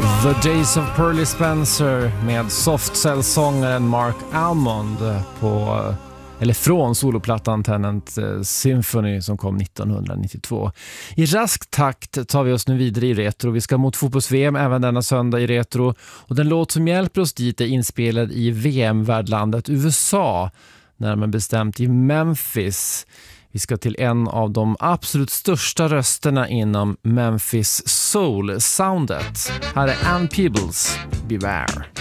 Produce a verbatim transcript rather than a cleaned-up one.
The Days of Pearly Spencer med softcell-sångaren Mark Almond på, eller från soloplattan Tenant Symphony som kom nittonhundranittiotvå. I rask takt tar vi oss nu vidare i retro. Vi ska mot fotbolls-V M även denna söndag i retro. Och den låt som hjälper oss dit är inspelad i V M-värdlandet U S A, närmare bestämt i Memphis. Vi ska till en av de absolut största rösterna inom Memphis Soul-soundet. Här är Ann Peebles, Beware.